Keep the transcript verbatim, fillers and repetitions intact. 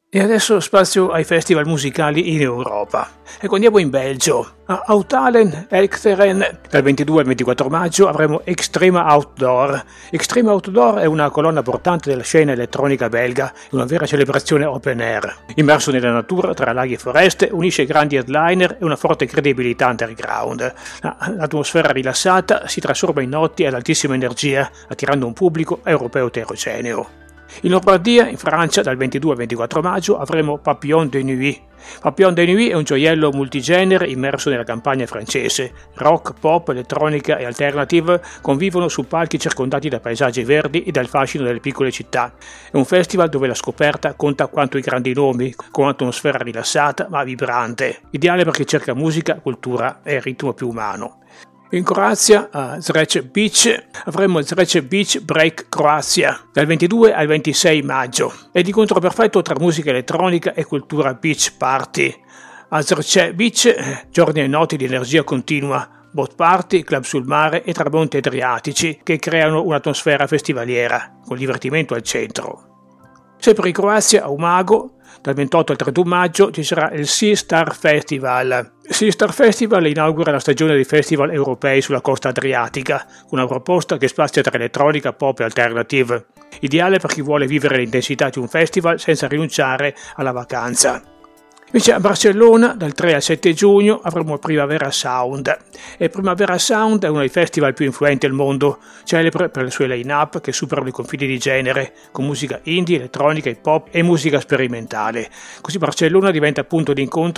E adesso spazio ai festival musicali in Europa. Ecco, andiamo in Belgio. A Houtalen Elkteren, dal ventidue al ventiquattro maggio, avremo Extrema Outdoor. Extrema Outdoor è una colonna portante della scena elettronica belga, una vera celebrazione open air. Immerso nella natura, tra laghi e foreste, unisce grandi headliner e una forte credibilità underground. L'atmosfera rilassata si trasforma in notti ad altissima energia, attirando un pubblico europeo eterogeneo. In Lombardia, in Francia, dal ventidue al ventiquattro maggio, avremo Papillon de Nuit. Papillon de Nuit è un gioiello multigenere immerso nella campagna francese. Rock, pop, elettronica e alternative convivono su palchi circondati da paesaggi verdi e dal fascino delle piccole città. È un festival dove la scoperta conta quanto i grandi nomi, con un'atmosfera rilassata ma vibrante. Ideale per chi cerca musica, cultura e ritmo più umano. In Croazia, a Zrece Beach, avremo Zrece Beach Break Croazia, dal ventidue al ventisei maggio. È l'incontro perfetto tra musica elettronica e cultura beach party. A Zrece Beach, giorni e notti di energia continua, boat party, club sul mare e tramonti adriatici che creano un'atmosfera festivaliera, con divertimento al centro. Sempre in Croazia, a Umago, dal ventotto al trentuno maggio ci sarà il Sea Star Festival. Il Sea Star Festival inaugura la stagione dei festival europei sulla costa adriatica, con una proposta che spazia tra elettronica, pop e alternative. Ideale per chi vuole vivere l'intensità di un festival senza rinunciare alla vacanza. Invece a Barcellona, dal tre al sette giugno, avremo Primavera Sound. E Primavera Sound è uno dei festival più influenti al mondo, celebre per le sue line-up che superano i confini di genere, con musica indie, elettronica, hip hop e musica sperimentale. Così Barcellona diventa punto di incontro